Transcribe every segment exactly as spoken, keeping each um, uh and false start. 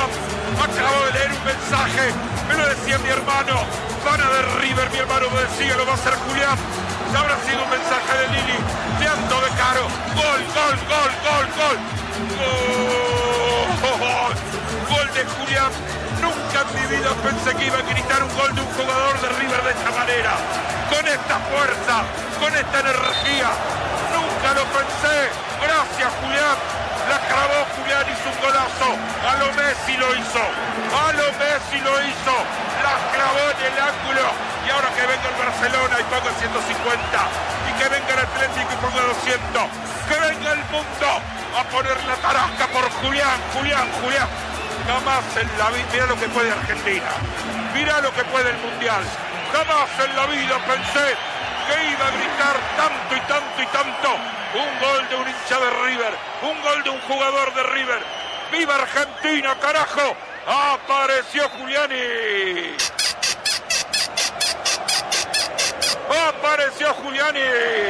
Acabo de leer un mensaje. Me lo decía mi hermano. Van a de River, mi hermano me decía, lo va a hacer Julián. Habrá sido un mensaje de Lili. Te ando de caro. Gol, gol, gol, gol, gol. Gol. Gol de Julián. Nunca en mi vida pensé que iba a gritar un gol de un jugador de River de esta manera. Con esta fuerza, con esta energía. Nunca lo pensé. Gracias, Julián. La clavó Julián, hizo un golazo. A lo Messi lo hizo. A lo Messi lo hizo. La clavó en el ángulo. Y ahora que venga el Barcelona y ponga ciento cincuenta. Y que venga el Atlético y ponga doscientos. Que venga el mundo a poner la tarasca por Julián, Julián, Julián. Jamás en la vida, mira lo que puede Argentina. Mira lo que puede el Mundial. Jamás en la vida pensé que iba a gritar tanto y tanto y tanto. Un gol de un hincha de River. Un gol de un jugador de River. ¡Viva Argentina, carajo! ¡Apareció Giuliani! ¡Apareció Giuliani!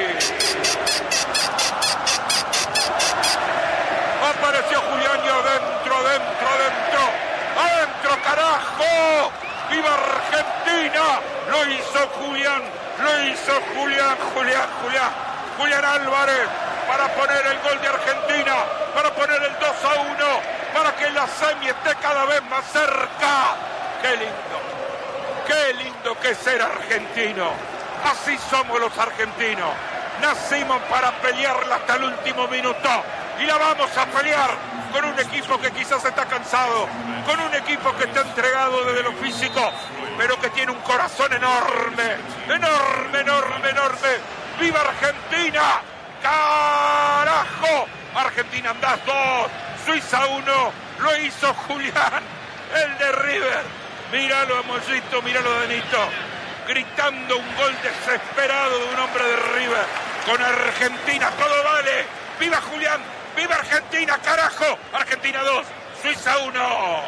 ¡Apareció Giuliani adentro, adentro, adentro! ¡Adentro, carajo! ¡Viva Argentina! Lo hizo Julián, lo hizo Julián, Julián, Julián. Julián Álvarez para poner el gol de Argentina, para poner el dos a uno, para que la semi esté cada vez más cerca. ¡Qué lindo! ¡Qué lindo que es ser argentino! Así somos los argentinos. Nacimos para pelearla hasta el último minuto y la vamos a pelear con un equipo que quizás está cansado, con un equipo que está entregado desde lo físico, pero que tiene un corazón enorme, enorme, enorme, enorme. ¡Viva Argentina! ¡Carajo! Argentina andás dos, Suiza uno, lo hizo Julián, el de River. Míralo a Mollito, míralo a Danito, gritando un gol desesperado de un hombre de River. Con Argentina todo vale. ¡Viva Julián! ¡Viva Argentina, carajo! Argentina dos, Suiza uno.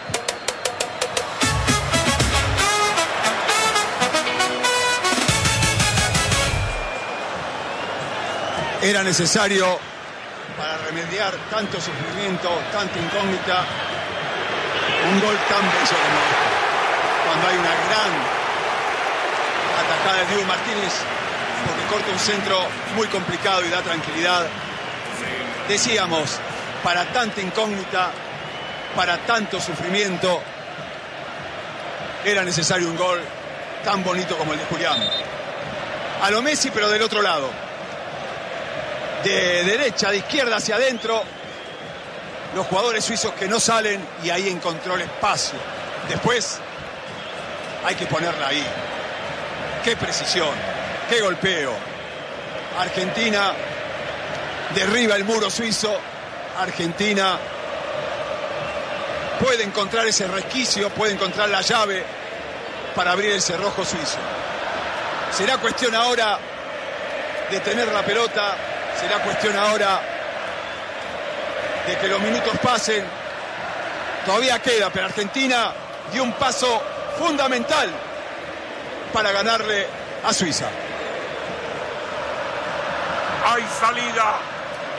Era necesario, para remediar tanto sufrimiento, tanta incógnita, un gol tan bello como este. Cuando hay una gran atacada de Diego Martínez, porque corta un centro muy complicado y da tranquilidad. Decíamos, para tanta incógnita, para tanto sufrimiento, era necesario un gol tan bonito como el de Julián. A lo Messi, pero del otro lado. De derecha, de izquierda hacia adentro, los jugadores suizos que no salen, y ahí encontró el espacio. Después hay que ponerla ahí. Qué precisión, qué golpeo. Argentina derriba el muro suizo. Argentina puede encontrar ese resquicio, puede encontrar la llave para abrir el cerrojo suizo. Será cuestión ahora de tener la pelota. Será cuestión ahora de que los minutos pasen. Todavía queda, pero Argentina dio un paso fundamental para ganarle a Suiza. Hay salida.